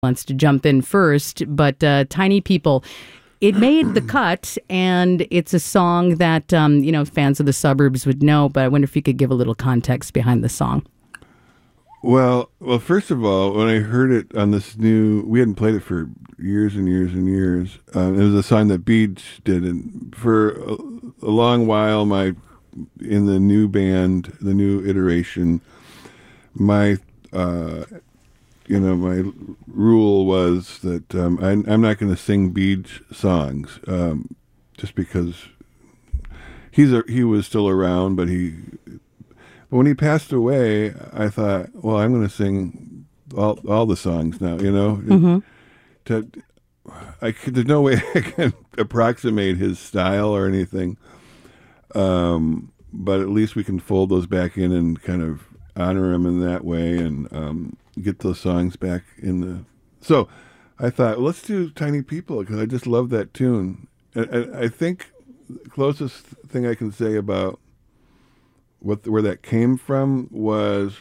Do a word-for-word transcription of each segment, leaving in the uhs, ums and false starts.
wants to jump in first, but uh, Tiny People, it made the cut, and it's a song that, um, you know, fans of the Suburbs would know, but I wonder if you could give a little context behind the song. Well, well, first of all, when I heard it on this new, we hadn't played it for years and years and years. Um, it was a song that Beach did, and for a, a long while, my in the new band, the new iteration, my, uh, you know, my rule was that um, I, I'm not going to sing Beach songs, um, just because he's a, he was still around, but he. But when he passed away, I thought, well, I'm going to sing all all the songs now, you know. Mm-hmm. To, I could, there's no way I can approximate his style or anything, um, but at least we can fold those back in and kind of honor him in that way and um, get those songs back in the. So I thought, well, let's do Tiny People because I just love that tune. And, and I think the closest thing I can say about what where that came from was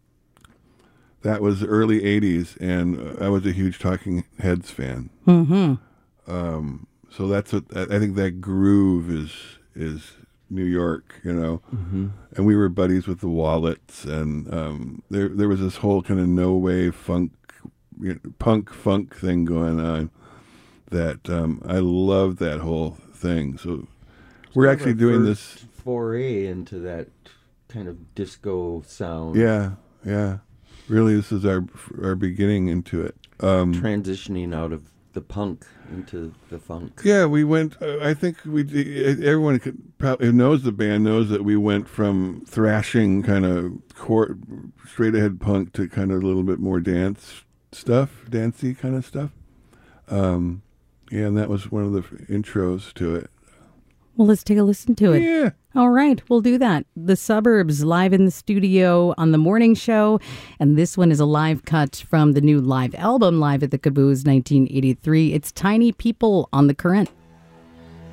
that was the early eighties, and I was a huge Talking Heads fan. Mm-hmm. Um, so that's what I think that groove is is New York, you know. Mm-hmm. And we were buddies with the Wallets, and um, there there was this whole kind of no wave funk, you know, punk funk thing going on. That um, I love that whole thing. So we're Sort of actually our doing first this foray into that kind of disco sound. Yeah, yeah. Really, this is our our beginning into it. Um, Transitioning out of the punk into the funk. yeah, we went. Uh, I think we. Everyone could probably who knows the band knows that we went from thrashing kind of core, straight ahead punk to kind of a little bit more dance stuff, dancey kind of stuff. Um, yeah, and that was one of the intros to it. Well, let's take a listen to it. Yeah. All right, we'll do that. The Suburbs live in the studio on the morning show. And this one is a live cut from the new live album, Live at the Caboose nineteen eighty-three. It's Tiny People on The Current.